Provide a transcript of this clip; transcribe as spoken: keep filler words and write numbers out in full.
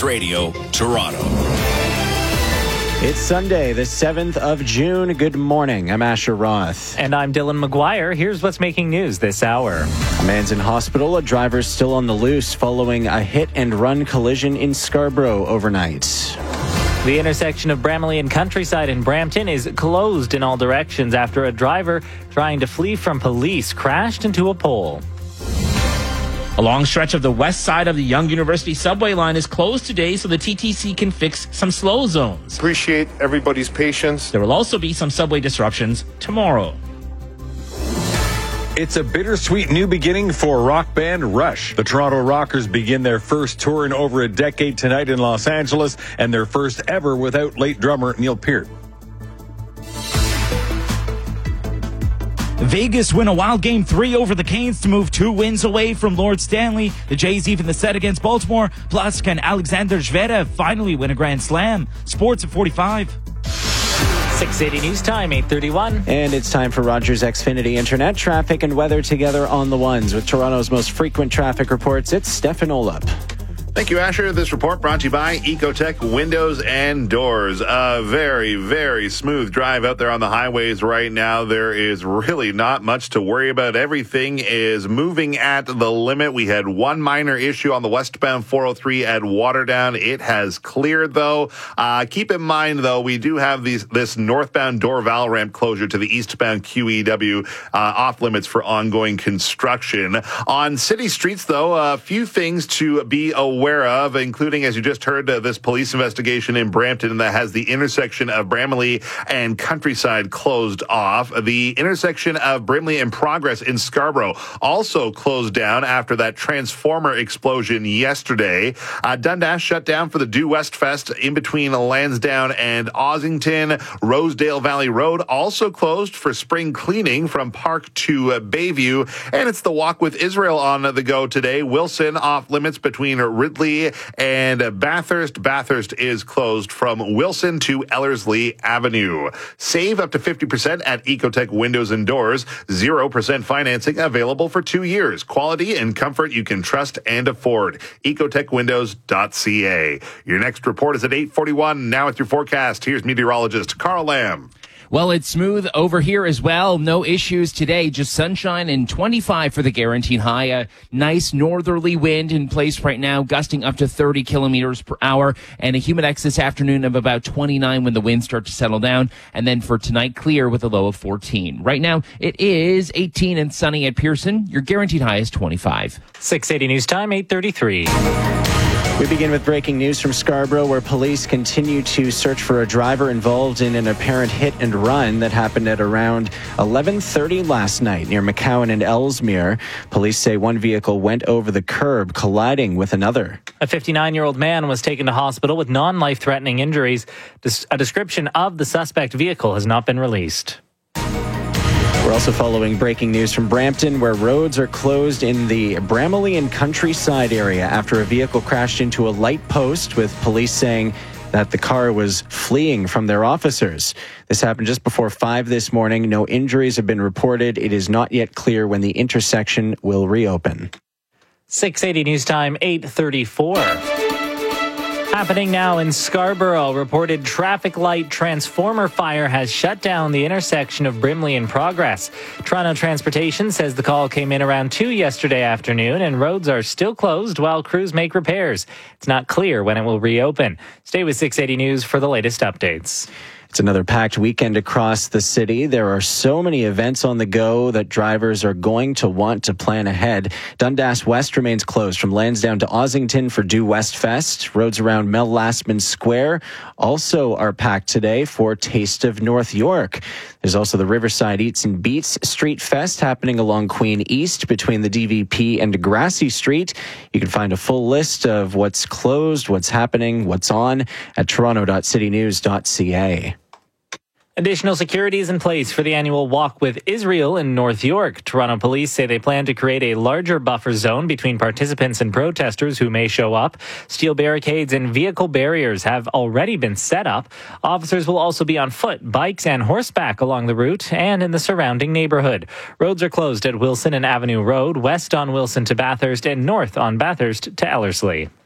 News Radio, Toronto. It's Sunday, the seventh of June. Good morning. I'm Asher Roth. And I'm Dylan McGuire. Here's what's making news this hour. A man's in hospital. A driver's still on the loose following a hit-and-run collision in Scarborough overnight. The intersection of Bramalea and Countryside in Brampton is closed in all directions after a driver trying to flee from police crashed into a pole. A long stretch of the west side of the Yonge University subway line is closed today so the T T C can fix some slow zones. Appreciate everybody's patience. There will also be some subway disruptions tomorrow. It's a bittersweet new beginning for rock band Rush. The Toronto Rockers begin their first tour in over a decade tonight in Los Angeles, and their first ever without late drummer Neil Peart. Vegas win a wild game three over the Canes to move two wins away from Lord Stanley. The Jays even the set against Baltimore. Plus, can Alexander Zverev finally win a Grand Slam? Sports at forty-five. six eighty News Time, eight thirty-one. And it's time for Rogers Xfinity Internet traffic and weather together on the ones. With Toronto's most frequent traffic reports, it's Stefan Olap. Thank you, Asher. This report brought to you by Ecotech Windows and Doors. A very, very smooth drive out there on the highways right now. There is really not much to worry about. Everything is moving at the limit. We had one minor issue on the westbound four oh three at Waterdown. It has cleared, though. Uh, keep in mind, though, we do have these, this northbound Dorval ramp closure to the eastbound Q E W uh, off limits for ongoing construction. On city streets, though, a few things to be aware aware of, including, as you just heard, uh, this police investigation in Brampton that has the intersection of Bramalea and Countryside closed off. The intersection of Brimley and Progress in Scarborough also closed down after that transformer explosion yesterday. Uh, Dundas shut down for the Due West Fest in between Lansdowne and Ossington. Rosedale Valley Road also closed for spring cleaning from Park to uh, Bayview. And it's the Walk with Israel on the go today. Wilson off limits between Ridley and Bathurst. Bathurst is closed from Wilson to Ellerslie Avenue. Save up to fifty percent at Ecotech Windows and Doors. zero percent financing available for two years. Quality and comfort you can trust and afford. ecotech windows dot c a. Your next report is at eight forty-one. Now with your forecast, here's meteorologist Carl Lamb. Well, it's smooth over here as well. No issues today, just sunshine and twenty-five for the guaranteed high. A nice northerly wind in place right now, gusting up to thirty kilometers per hour, and a humidex this afternoon of about twenty-nine when the winds start to settle down. And then for tonight, clear with a low of fourteen. Right now, it is eighteen and sunny at Pearson. Your guaranteed high is twenty-five. six eighty News Time, eight thirty-three. We begin with breaking news from Scarborough, where police continue to search for a driver involved in an apparent hit and run that happened at around eleven thirty last night near McCowan and Ellesmere. Police say one vehicle went over the curb, colliding with another. A fifty-nine-year-old man was taken to hospital with non-life-threatening injuries. A description of the suspect vehicle has not been released. We're also following breaking news from Brampton, where roads are closed in the Bramalea and Countryside area after a vehicle crashed into a light post, with police saying that the car was fleeing from their officers. This happened just before five this morning. No injuries have been reported. It is not yet clear when the intersection will reopen. six eighty News Time, eight thirty-four. Happening now in Scarborough, reported traffic light transformer fire has shut down the intersection of Brimley and Progress. Toronto Transportation says the call came in around two yesterday afternoon and roads are still closed while crews make repairs. It's not clear when it will reopen. Stay with six eighty News for the latest updates. It's another packed weekend across the city. There are so many events on the go that drivers are going to want to plan ahead. Dundas West remains closed from Lansdowne to Ossington for Due West Fest. Roads around Mel Lastman Square also are packed today for Taste of North York. There's also the Riverside Eats and Beats Street Fest happening along Queen East between the D V P and Degrassi Street. You can find a full list of what's closed, what's happening, what's on at toronto dot city news dot c a. Additional security is in place for the annual Walk with Israel in North York. Toronto police say they plan to create a larger buffer zone between participants and protesters who may show up. Steel barricades and vehicle barriers have already been set up. Officers will also be on foot, bikes, and horseback along the route and in the surrounding neighborhood. Roads are closed at Wilson and Avenue Road, west on Wilson to Bathurst, and north on Bathurst to Ellerslie.